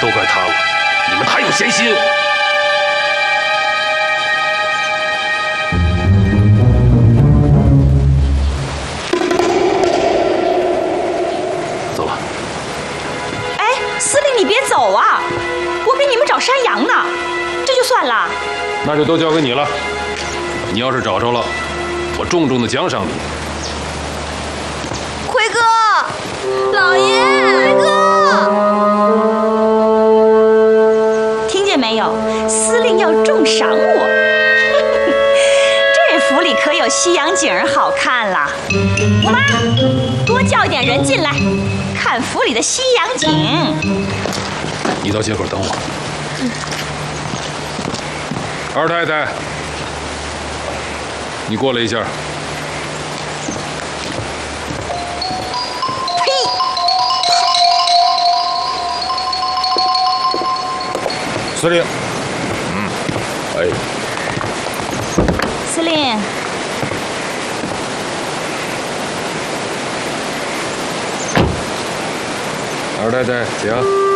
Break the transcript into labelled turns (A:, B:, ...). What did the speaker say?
A: 都怪他了，你们太有闲心。走了。
B: 哎，司令，你别走啊！我给你们找山羊呢，这就算了。
A: 那就都交给你了。你要是找着了，我重重的奖赏你。
C: 奎哥，老爷，奎哥，
B: 听见没有？司令要重赏我。这府里可有西洋景儿好看了。姑妈，多叫一点人进来，看府里的西洋景。
A: 你到街口等我。二太太，你过来一下。司令。哎。
B: 司令。
A: 二太太，请。